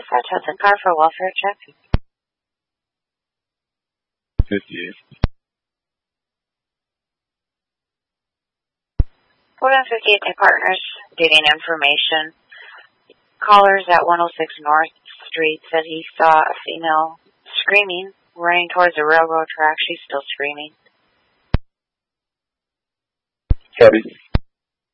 dispatch has a car for welfare check. 58. Portland 58 to partners, getting information. Callers at 106 North Street said he saw a female screaming, running towards the railroad track. She's still screaming. 40.